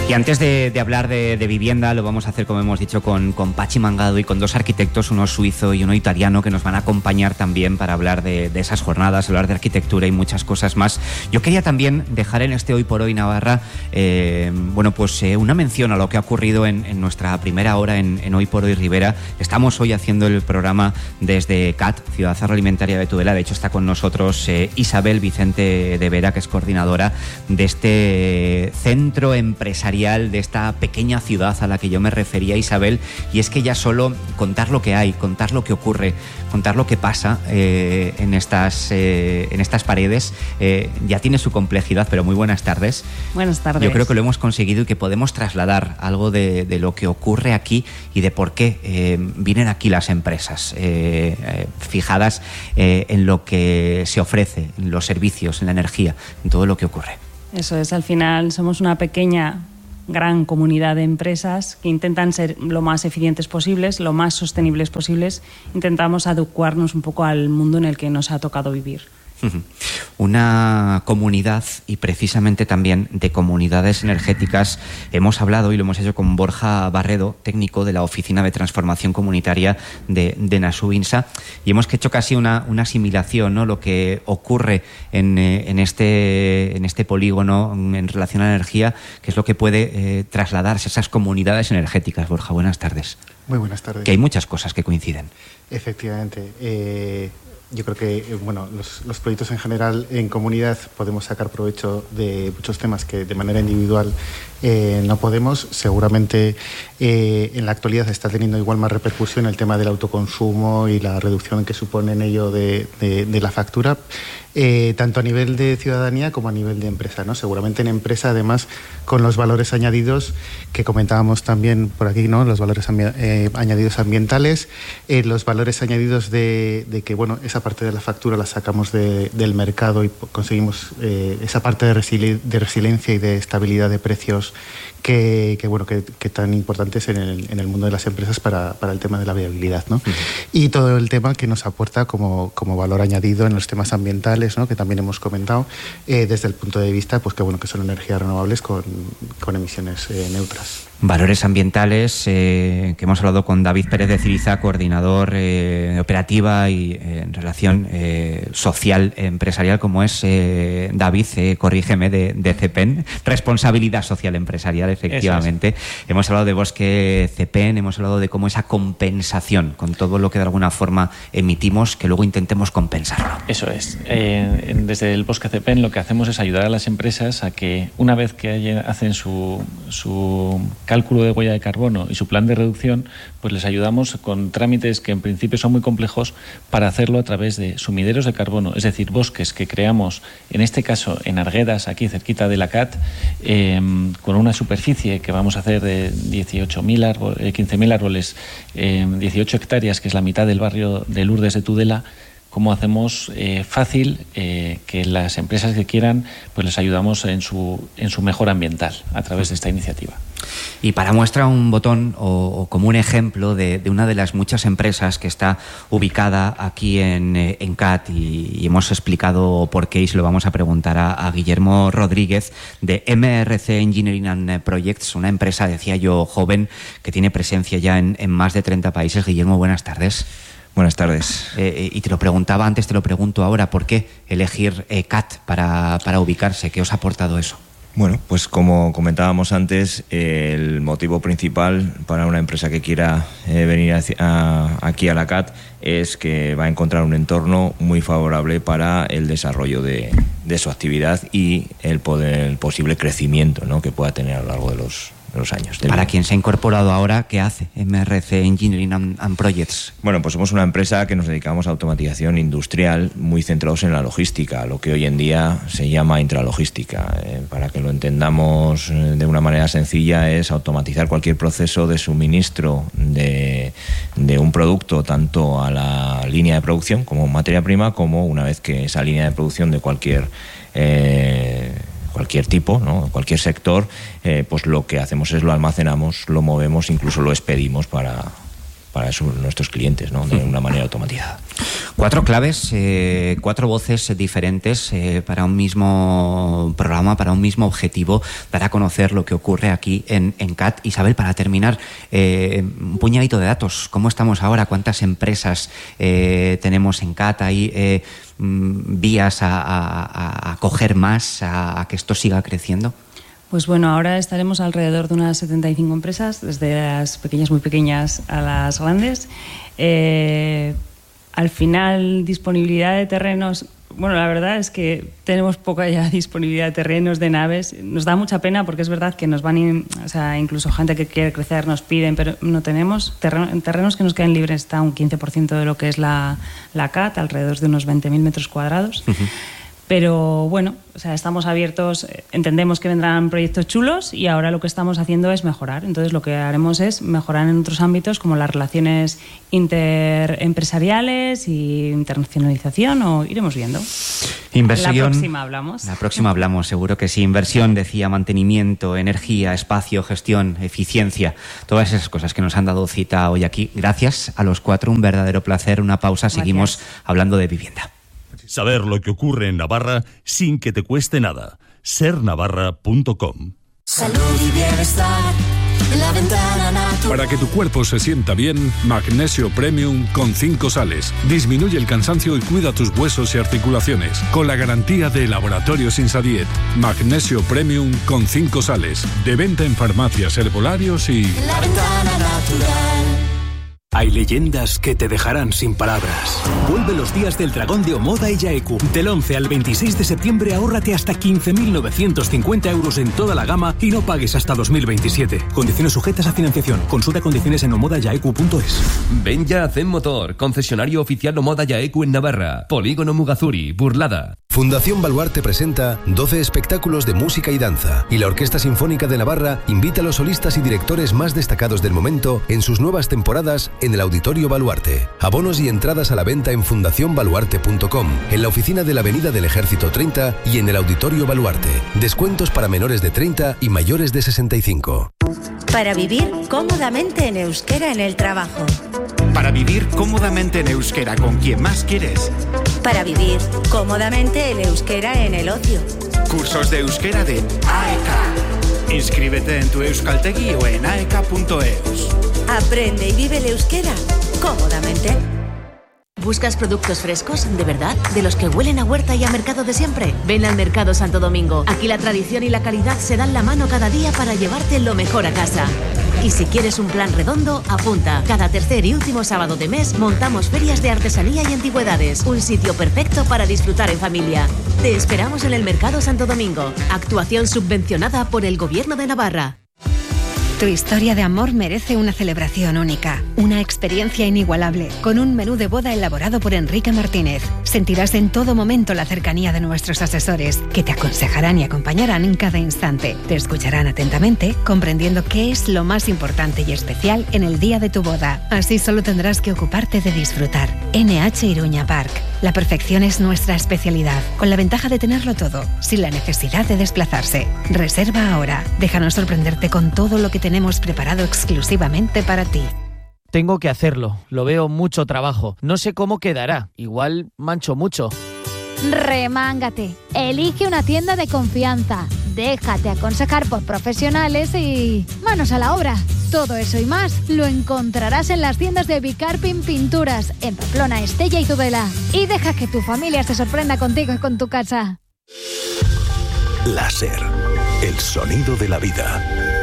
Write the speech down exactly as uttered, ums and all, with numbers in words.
Y antes de, de hablar de, de vivienda, lo vamos a hacer, como hemos dicho, con, con Pachi Mangado y con dos arquitectos, uno suizo y uno italiano, que nos van a acompañar también para hablar de, de esas jornadas, hablar de arquitectura y muchas cosas más. Yo quería también dejar en este Hoy por Hoy Navarra, eh, bueno, pues eh, una mención a lo que ha ocurrido en, en nuestra primera hora en, en Hoy por Hoy Ribera. Estamos hoy haciendo el programa desde C A T, Ciudad Agroalimentaria de Tudela. De hecho, está con nosotros eh, Isabel Vicente de Vera, que es coordinadora de este centro empresarial, de esta pequeña ciudad a la que yo me refería, Isabel, y es que ya solo contar lo que hay, contar lo que ocurre, contar lo que pasa eh, en, estas, eh, en estas paredes, eh, ya tiene su complejidad, pero muy buenas tardes. Buenas tardes. Yo creo que lo hemos conseguido y que podemos trasladar algo de, de lo que ocurre aquí y de por qué eh, vienen aquí las empresas, eh, eh, fijadas eh, en lo que se ofrece, en los servicios, en la energía, en todo lo que ocurre. Eso es, al final somos una pequeña, gran comunidad de empresas que intentan ser lo más eficientes posibles, lo más sostenibles posibles. Intentamos adecuarnos un poco al mundo en el que nos ha tocado vivir. Una comunidad, y precisamente también de comunidades energéticas, hemos hablado y lo hemos hecho con Borja Barredo, técnico de la Oficina de Transformación Comunitaria de, de Nasubinsa, y hemos hecho casi una, una asimilación, ¿no? Lo que ocurre en, en, este, en este polígono en relación a la energía, que es lo que puede eh, trasladarse a esas comunidades energéticas. Borja, buenas tardes. Muy buenas tardes. Que hay muchas cosas que coinciden. Efectivamente. Eh... Yo creo que bueno, los, los proyectos en general en comunidad podemos sacar provecho de muchos temas que de manera individual eh, no podemos. Seguramente eh, en la actualidad está teniendo igual más repercusión el tema del autoconsumo y la reducción que supone en ello de, de, de la factura, eh, tanto a nivel de ciudadanía como a nivel de empresa, ¿no? Seguramente en empresa, además, con los valores añadidos que comentábamos también por aquí, ¿no? Los valores ambi- eh, añadidos ambientales, eh, los valores añadidos de, de que bueno, esa parte de la factura la sacamos de, del mercado y conseguimos eh, esa parte de, resili- de resiliencia y de estabilidad de precios que, que bueno, que, que tan importantes en el, en el mundo de las empresas para, para el tema de la viabilidad, ¿no? Uh-huh. Y todo el tema que nos aporta como, como valor añadido en los temas ambientales, ¿no? Que también hemos comentado, eh, desde el punto de vista pues que bueno, que son energías renovables con, con emisiones eh, neutras. Valores ambientales, eh, que hemos hablado con David Pérez de Ciriza, coordinador eh, de operativa y eh, en relación eh, social empresarial, como es eh, David, eh, corrígeme, de, de CEPEN, responsabilidad social empresarial, efectivamente. Es. Hemos hablado de Bosque CEPEN, hemos hablado de cómo esa compensación con todo lo que de alguna forma emitimos, que luego intentemos compensarlo. Eso es. Eh, desde el Bosque CEPEN lo que hacemos es ayudar a las empresas a que una vez que haya, hacen su, su cálculo de huella de carbono y su plan de reducción, pues les ayudamos con trámites que en principio son muy complejos para hacerlo a través de sumideros de carbono, es decir, bosques que creamos, en este caso en Arguedas, aquí cerquita de la C A T, eh, con una superficie que vamos a hacer de dieciocho mil árboles, quince mil árboles, eh, dieciocho hectáreas, que es la mitad del barrio de Lourdes de Tudela. Cómo hacemos eh, fácil eh, que las empresas que quieran, pues les ayudamos en su, en su mejora ambiental a través de esta iniciativa. Y para muestra un botón o, o como un ejemplo de, de una de las muchas empresas que está ubicada aquí en, en C A T, y, y hemos explicado por qué, y se lo vamos a preguntar a, a Guillermo Rodríguez de M R C Engineering and Projects, una empresa, decía yo, joven, que tiene presencia ya en, en más de treinta países. Guillermo, buenas tardes. Buenas tardes. Eh, y te lo preguntaba antes, te lo pregunto ahora, ¿por qué elegir eh, C A T para, para ubicarse? ¿Qué os ha aportado eso? Bueno, pues como comentábamos antes, eh, el motivo principal para una empresa que quiera eh, venir hacia, a, aquí a la C A T es que va a encontrar un entorno muy favorable para el desarrollo de, de su actividad y el, poder, el posible crecimiento, ¿no?, que pueda tener a lo largo de los los años. Para quien se ha incorporado ahora, ¿qué hace M R C Engineering and, and Projects? Bueno, pues somos una empresa que nos dedicamos a automatización industrial muy centrados en la logística, lo que hoy en día se llama intralogística. Eh, para que lo entendamos de una manera sencilla, es automatizar cualquier proceso de suministro de, de un producto, tanto a la línea de producción como materia prima, como una vez que esa línea de producción de cualquier eh, cualquier tipo, ¿no?, cualquier sector, eh, pues lo que hacemos es lo almacenamos, lo movemos, incluso lo expedimos para, para eso, nuestros clientes, ¿no? De una manera automatizada. Cuatro claves, eh, cuatro voces diferentes eh, para un mismo programa, para un mismo objetivo, dar a conocer lo que ocurre aquí en, en C A T. Isabel, para terminar, eh, un puñadito de datos. ¿Cómo estamos ahora? ¿Cuántas empresas eh, tenemos en C A T? ¿Hay eh, vías a, a, a coger más, a, a que esto siga creciendo? Pues bueno, ahora estaremos alrededor de unas setenta y cinco empresas, desde las pequeñas, muy pequeñas, a las grandes. Eh, al final, disponibilidad de terrenos... Bueno, la verdad es que tenemos poca ya disponibilidad de terrenos, de naves. Nos da mucha pena porque es verdad que nos van... In, o sea, incluso gente que quiere crecer nos piden, pero no tenemos. Terreno, terrenos que nos queden libres está un quince por ciento de lo que es la, la C A T, alrededor de unos veinte mil metros cuadrados. Uh-huh. Pero bueno, o sea, estamos abiertos, entendemos que vendrán proyectos chulos y ahora lo que estamos haciendo es mejorar. Entonces lo que haremos es mejorar en otros ámbitos como las relaciones interempresariales y internacionalización, o iremos viendo. Inversión. La próxima hablamos. La próxima hablamos, seguro que sí. Inversión, decía, mantenimiento, energía, espacio, gestión, eficiencia, todas esas cosas que nos han dado cita hoy aquí. Gracias a los cuatro, un verdadero placer. Una pausa, gracias. Seguimos hablando de vivienda. Saber lo que ocurre en Navarra sin que te cueste nada. ser navarra punto com. Salud y bienestar en la ventana natural. Para que tu cuerpo se sienta bien, Magnesio Premium con cinco sales. Disminuye el cansancio y cuida tus huesos y articulaciones. Con la garantía de Laboratorios Insadiet. Magnesio Premium con cinco sales. De venta en farmacias, herbolarios y... La ventana natural. Hay leyendas que te dejarán sin palabras. Vuelve los días del dragón de Omoda y Yaeku. Del once al veintiséis de septiembre ahórrate hasta quince mil novecientos cincuenta euros en toda la gama y no pagues hasta dos mil veintisiete. Condiciones sujetas a financiación. Consulta condiciones en omoda yaeku punto es. Ven ya a Zen Motor, concesionario oficial Omoda Yaeku en Navarra. Polígono Mugazuri, Burlada. Fundación Baluarte presenta doce espectáculos de música y danza, y la Orquesta Sinfónica de Navarra invita a los solistas y directores más destacados del momento en sus nuevas temporadas en el Auditorio Baluarte. Abonos y entradas a la venta en fundación baluarte punto com, en la oficina de la Avenida del Ejército treinta y en el Auditorio Baluarte. Descuentos para menores de treinta y mayores de sesenta y cinco. Para vivir cómodamente en euskera en el trabajo. Para vivir cómodamente en euskera con quien más quieres. Para vivir cómodamente en euskera en el ocio. Cursos de euskera de A E K. Inscríbete en tu Euskaltegi o en aeka punto eus. Aprende y vive el euskera cómodamente. ¿Buscas productos frescos, de verdad? ¿De los que huelen a huerta y a mercado de siempre? Ven al Mercado Santo Domingo. Aquí la tradición y la calidad se dan la mano cada día para llevarte lo mejor a casa. Y si quieres un plan redondo, apunta. Cada tercer y último sábado de mes montamos ferias de artesanía y antigüedades. Un sitio perfecto para disfrutar en familia. Te esperamos en el Mercado Santo Domingo. Actuación subvencionada por el Gobierno de Navarra. Tu historia de amor merece una celebración única, una experiencia inigualable, con un menú de boda elaborado por Enrique Martínez. Sentirás en todo momento la cercanía de nuestros asesores, que te aconsejarán y acompañarán en cada instante. Te escucharán atentamente, comprendiendo qué es lo más importante y especial en el día de tu boda. Así solo tendrás que ocuparte de disfrutar. N H Iruña Park. La perfección es nuestra especialidad, con la ventaja de tenerlo todo, sin la necesidad de desplazarse. Reserva ahora. Déjanos sorprenderte con todo lo que tenemos preparado exclusivamente para ti. Tengo que hacerlo. Lo veo mucho trabajo. No sé cómo quedará. Igual mancho mucho. Remángate. Elige una tienda de confianza. Déjate aconsejar por profesionales y... manos a la obra. Todo eso y más lo encontrarás en las tiendas de Bicarpin Pinturas, en Pamplona, Estella y Tudela. Y deja que tu familia se sorprenda contigo y con tu casa. Láser. El sonido de la vida.